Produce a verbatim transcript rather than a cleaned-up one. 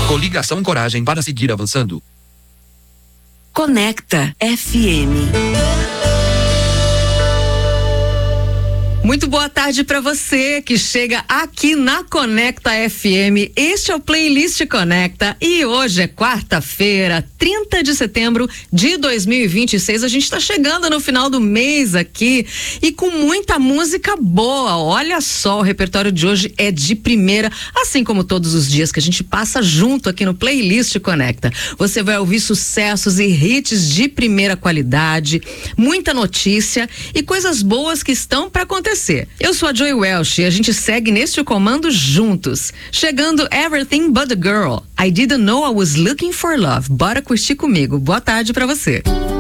Coligação Coragem para seguir avançando. Conecta F M. Muito boa tarde para você que chega aqui na Conecta F M. Este é o Playlist Conecta e hoje é quarta-feira, trinta de setembro de dois mil e vinte e seis. A gente está chegando no final do mês aqui e com muita música boa. Olha só, o repertório de hoje é de primeira, assim como todos os dias que a gente passa junto aqui no Playlist Conecta. Você vai ouvir sucessos e hits de primeira qualidade, muita notícia e coisas boas que estão para acontecer. Eu sou a Joy Welsh e a gente segue neste comando juntos. Chegando Everything But a Girl. I didn't know I was looking for love. Bora curtir comigo. Boa tarde pra você.